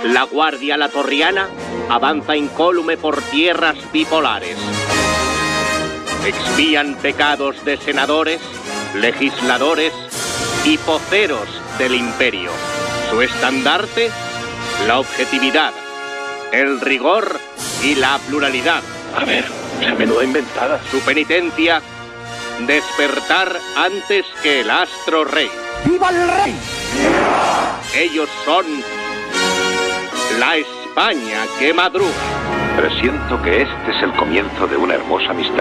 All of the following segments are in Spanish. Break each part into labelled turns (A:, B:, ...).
A: La Guardia Latorriana avanza incólume por tierras bipolares. Expían pecados de senadores, legisladores y poceros del imperio. Su estandarte, la objetividad, el rigor y la pluralidad.
B: A ver, se menuda inventada.
A: Su penitencia, despertar antes que el astro rey.
C: ¡Viva el rey!
A: Ellos son la España que madruga.
B: Presiento que este es el comienzo de una hermosa amistad.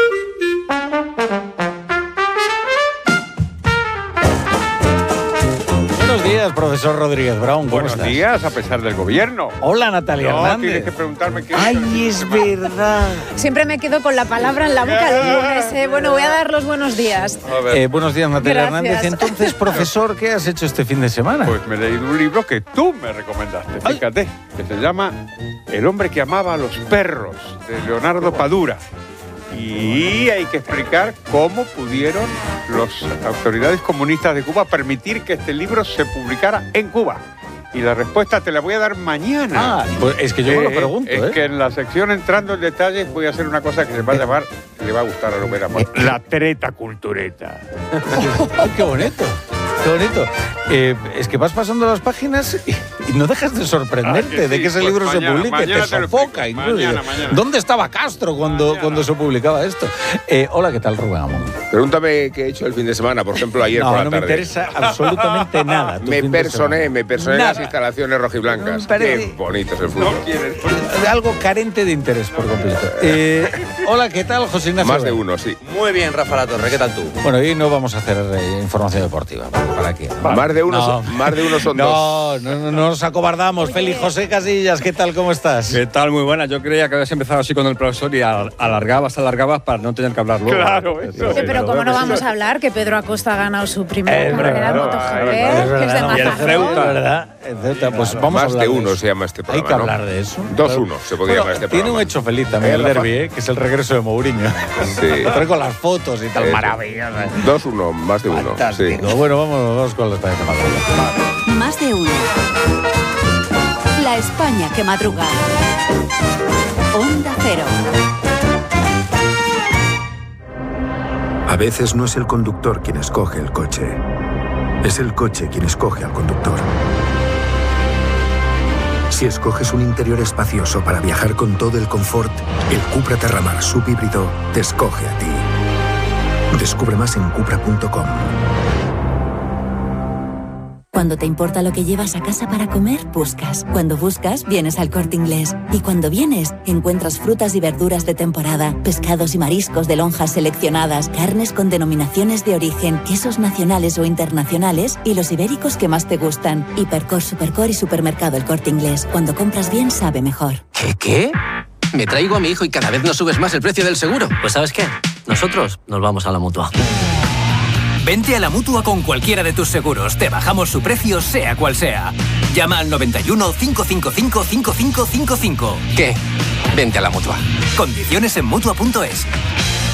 D: Buenos días, profesor Rodríguez Brown. ¿Cómo estás?
E: Buenos días, a pesar del gobierno.
D: Hola, Natalia
E: No,
D: Hernández.
E: tienes que preguntarme qué...
D: ¡Ay, es verdad!
F: Siempre me quedo con la palabra en la boca los lunes. Bueno, voy a dar los buenos días.
E: A ver,
D: Buenos días, Natalia
F: Gracias.
D: Hernández. Entonces, profesor, ¿qué has hecho este fin de semana?
E: pues me he leído un libro que tú me recomendaste,
D: Ay.
E: fíjate, que se llama El hombre que amaba a los perros, de Leonardo Padura. Y hay que explicar cómo pudieron las autoridades comunistas de Cuba permitir que este libro se publicara en Cuba. Y la respuesta te la voy a dar mañana.
D: Pues es que yo me lo pregunto,
E: Es que en la sección Entrando en Detalles voy a hacer una cosa que se va a llamar, le va a gustar a Lomera, la treta cultureta.
D: ¡Ay, qué bonito! ¡Qué bonito! Es que vas pasando las páginas y no dejas de sorprenderte
E: Sí,
D: de que ese
E: pues
D: libro
E: mañana,
D: se publique.
E: mañana
D: Te
E: te lo
D: sofoca
E: explico.
D: incluso.
E: Mañana.
D: ¿Dónde estaba Castro cuando se publicaba esto? Hola, ¿qué tal, Rubén Amón?
G: Pregúntame qué he hecho el fin de semana, por ejemplo, ayer
D: No,
G: por la
D: no me
G: tarde.
D: interesa absolutamente nada. tu
G: Me
D: fin de
G: personé
D: semana.
G: en
D: Nada.
G: las instalaciones rojiblancas.
D: Me parece-
G: Qué bonito es el fútbol.
D: Algo carente de interés por completo. Hola, ¿qué tal, José Ignacio?
G: Más de uno, sí.
H: Muy bien, Rafa La Torre, ¿qué tal tú?
D: Bueno, hoy no vamos a hacer información deportiva. ¿Para qué?
G: Más de uno,
D: No.
G: más de uno son dos.
D: No nos acobardamos. Félix José Casillas, ¿qué tal? ¿Cómo estás?
I: ¿Qué tal? Muy buena. Yo creía que habías empezado así con el profesor y alargabas para no tener que hablar luego.
E: Claro, eso.
F: Oye, pero ¿cómo no vamos a hablar que Pedro Acosta ha ganado su primera carrera en MotoGP? Que es de
D: Y el
F: Mazarrón.
D: Ceuta, ¿verdad? El Ceuta, pues vamos a
G: Más
D: hablar
G: de uno
D: eso.
G: se llama este
D: Hay
G: programa,
D: que
G: ¿no?
D: hablar de eso.
G: 2-1 se podría llamar este
D: Tiene
G: programa.
D: un hecho feliz también el
G: Rafa?
D: derbi, que es el regreso de Mourinho.
G: Sí.
D: Trae con las fotos y tal,
G: Eso.
D: maravilloso.
G: 2-1, más de uno. Sí.
D: Fantástico. Bueno, vamos con la España que madruga.
J: Más de uno. La España que madruga. Onda Cero.
K: A veces no es el conductor quien escoge el coche. Es el coche quien escoge al conductor. Si escoges un interior espacioso para viajar con todo el confort, el Cupra Terramar subhíbrido te escoge a ti. Descubre más en cupra.com.
J: Cuando te importa lo que llevas a casa para comer, buscas. Cuando buscas, vienes al Corte Inglés. Y cuando vienes, encuentras frutas y verduras de temporada, pescados y mariscos de lonjas seleccionadas, carnes con denominaciones de origen, quesos nacionales o internacionales y los ibéricos que más te gustan. Hipercor, Supercor y Supermercado El Corte Inglés. Cuando compras bien, sabe mejor.
H: ¿Qué? Me traigo a mi hijo y cada vez nos subes más el precio del seguro. Pues ¿sabes qué? Nosotros nos vamos a la Mutua.
L: Vente a la Mutua con cualquiera de tus seguros. Te bajamos su precio, sea cual sea. Llama al 91 555 5555.
H: ¿Qué? Vente a la Mutua.
L: Condiciones en Mutua.es.